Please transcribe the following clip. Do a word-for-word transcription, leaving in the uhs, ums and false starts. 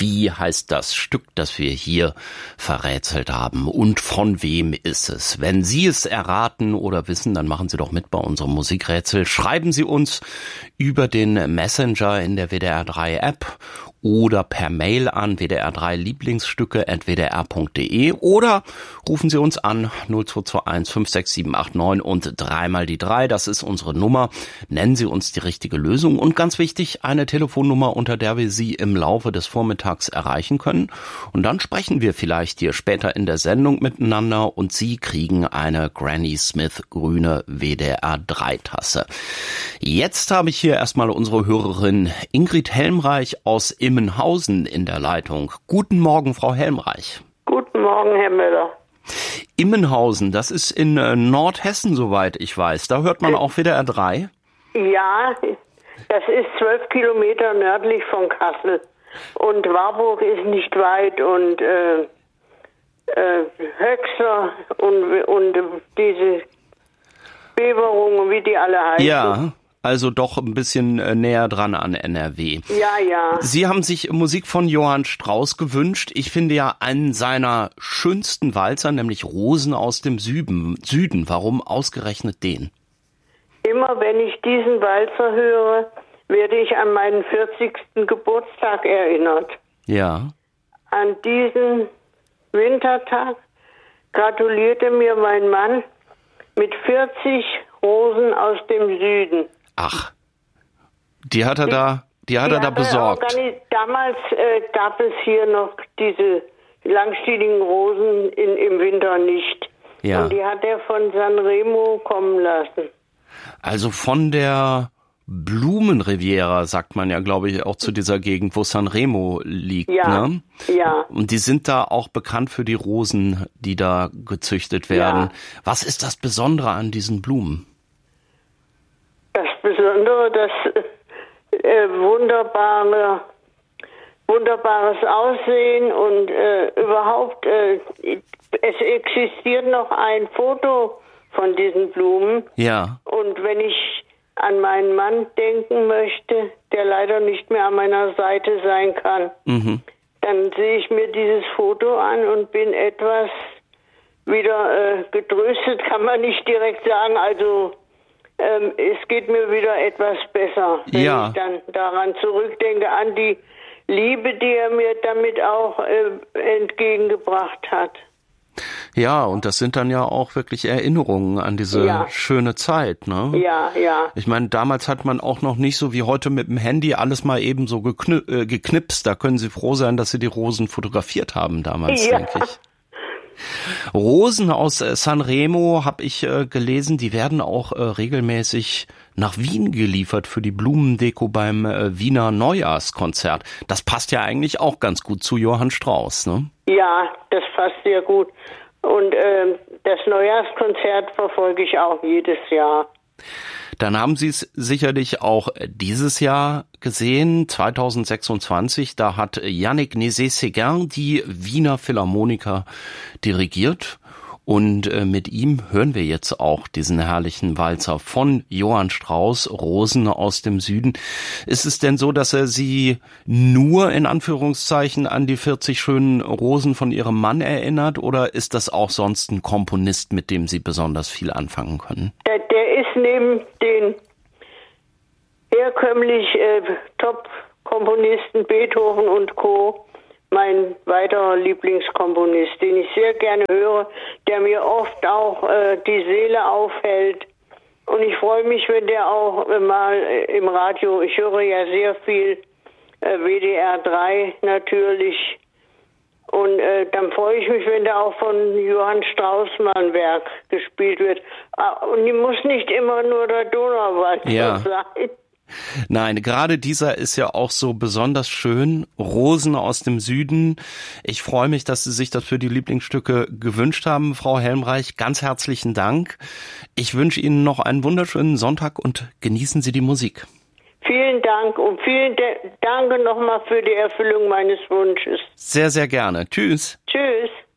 Wie heißt das Stück, das wir hier verrätselt haben? Und von wem ist es? Wenn Sie es erraten oder wissen, dann machen Sie doch mit bei unserem Musikrätsel. Schreiben Sie uns über den Messenger in der W D R drei App oder per Mail an w d r drei Lieblingsstücke at w d r punkt d e oder rufen Sie uns an null zwei zwei eins fünf sechs sieben acht neun und dreimal die drei. Das ist unsere Nummer. Nennen Sie uns die richtige Lösung und ganz wichtig, eine Telefonnummer, unter der wir Sie im Laufe des Vormittags erreichen können. Und dann sprechen wir vielleicht hier später in der Sendung miteinander und Sie kriegen eine Granny Smith grüne W D R drei Tasse. Jetzt habe ich hier erstmal unsere Hörerin Ingrid Helmreich aus Immenhausen in der Leitung. Guten Morgen, Frau Helmreich. Guten Morgen, Herr Müller. Immenhausen, das ist in äh, Nordhessen, soweit ich weiß. Da hört man auch W D R drei? Ja, das ist zwölf Kilometer nördlich von Kassel. Und Warburg ist nicht weit und äh, äh, Höxter und, und diese Beverungen, wie die alle heißen. Ja. Also doch ein bisschen näher dran an N R W. Ja, ja. Sie haben sich Musik von Johann Strauss gewünscht. Ich finde ja einen seiner schönsten Walzer, nämlich Rosen aus dem Süden. Süden. Warum ausgerechnet den? Immer wenn ich diesen Walzer höre, werde ich an meinen vierzigsten Geburtstag erinnert. Ja. An diesen Wintertag gratulierte mir mein Mann mit vierzig Rosen aus dem Süden. Ach, die hat er die, da, die hat die er da hat besorgt. Er damals äh, gab es hier noch diese langstieligen Rosen in, im Winter nicht. Ja. Und die hat er von Sanremo kommen lassen. Also von der Blumenriviera, sagt man ja, glaube ich, auch zu dieser Gegend, wo Sanremo liegt. Ja, ne? Ja. Und die sind da auch bekannt für die Rosen, die da gezüchtet werden. Ja. Was ist das Besondere an diesen Blumen? Das Besondere, das äh, wunderbare, wunderbares Aussehen und äh, überhaupt, äh, es existiert noch ein Foto von diesen Blumen. Ja. Und wenn ich an meinen Mann denken möchte, der leider nicht mehr an meiner Seite sein kann, mhm. dann sehe ich mir dieses Foto an und bin etwas wieder äh, getröstet, kann man nicht direkt sagen. Also ähm, es geht mir wieder etwas besser, wenn ja. ich dann daran zurückdenke, an die Liebe, die er mir damit auch äh, entgegengebracht hat. Ja, und das sind dann ja auch wirklich Erinnerungen an diese ja. schöne Zeit, ne? Ja, ja. Ich meine, damals hat man auch noch nicht so wie heute mit dem Handy alles mal eben so geknip- äh, geknipst. Da können Sie froh sein, dass Sie die Rosen fotografiert haben damals, ja. denke ich. Rosen aus äh, Sanremo habe ich äh, gelesen, die werden auch äh, regelmäßig nach Wien geliefert für die Blumendeko beim äh, Wiener Neujahrskonzert. Das passt ja eigentlich auch ganz gut zu Johann Strauss, ne? Ja, das passt sehr gut. Und äh, das Neujahrskonzert verfolge ich auch jedes Jahr. Dann haben Sie es sicherlich auch dieses Jahr gesehen, zwanzig sechsundzwanzig, da hat Yannick Nézet-Séguin die Wiener Philharmoniker dirigiert. Und äh, mit ihm hören wir jetzt auch diesen herrlichen Walzer von Johann Strauss, Rosen aus dem Süden. Ist es denn so, dass er Sie nur in Anführungszeichen an die vierzig schönen Rosen von Ihrem Mann erinnert oder ist das auch sonst ein Komponist, mit dem Sie besonders viel anfangen können? Der, der ist neben den herkömmlich äh, Top-Komponisten Beethoven und Co. mein weiterer Lieblingskomponist, den ich sehr gerne höre, der mir oft auch äh, die Seele aufhält. Und ich freue mich, wenn der auch äh, mal äh, im Radio, ich höre ja sehr viel äh, W D R drei natürlich. Und äh, dann freue ich mich, wenn der auch von Johann Strauss mal ein Werk gespielt wird. Ah, und die muss nicht immer nur der Donauwalzer ja. sein. Nein, gerade dieser ist ja auch so besonders schön. Rosen aus dem Süden. Ich freue mich, dass Sie sich das für die Lieblingsstücke gewünscht haben, Frau Helmreich. Ganz herzlichen Dank. Ich wünsche Ihnen noch einen wunderschönen Sonntag und genießen Sie die Musik. Vielen Dank und vielen Dank nochmal für die Erfüllung meines Wunsches. Sehr, sehr gerne. Tschüss. Tschüss.